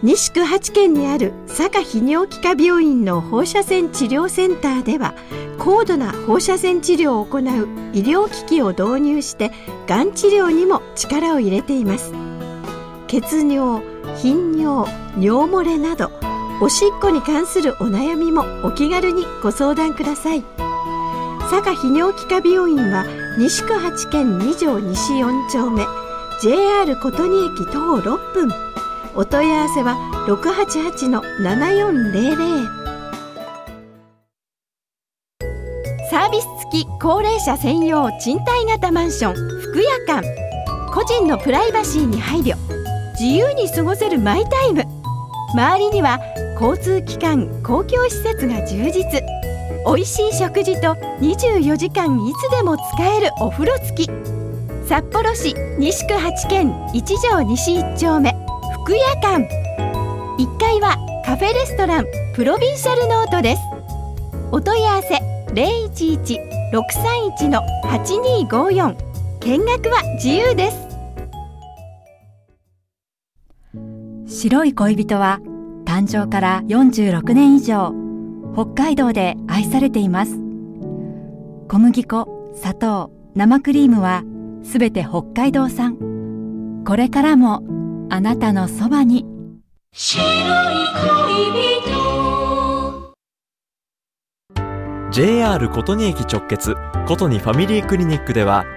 西区8軒にある佐賀泌尿器科病院の放射線治療センターでは、高度な放射線治療を行う医療機器を導入してがん治療にも力を入れています。血尿、頻尿、尿漏れなどおしっこに関するお悩みもお気軽にご相談ください。佐賀泌尿器科病院は西区8軒2条西4丁目、 JR 琴仁駅徒歩6分。お問い合わせは 688-7400。 サービス付き高齢者専用賃貸型マンション福屋館。個人のプライバシーに配慮、自由に過ごせるマイタイム。周りには交通機関、公共施設が充実。おいしい食事と24時間いつでも使えるお風呂付き。札幌市西区8軒1条西1丁目福屋館。1階はカフェレストランプロビンシャルノートです。お問い合わせ 011-631-8254。 見学は自由です。 白い恋人は誕生から46年以上、北海道で愛されています。小麦粉、砂糖、生クリームはすべて北海道産。これからもあなたのそばに。白い恋人。 JR 琴仁駅直結琴仁ファミリークリニックでは、